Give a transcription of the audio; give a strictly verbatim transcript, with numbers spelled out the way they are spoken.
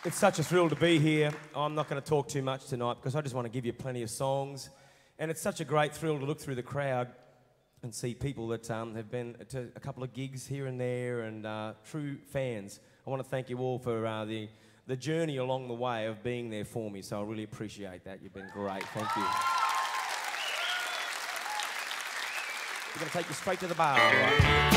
It's such a thrill to be here. I'm not going to talk too much tonight because I just want to give you plenty of songs. And it's such a great thrill to look through the crowd and see people that um, have been to a couple of gigs here and there and uh, true fans. I want to thank you all for uh, the, the journey along the way of being there for me, so I really appreciate that. You've been great. Thank you. We're going to take you straight to the bar. Right?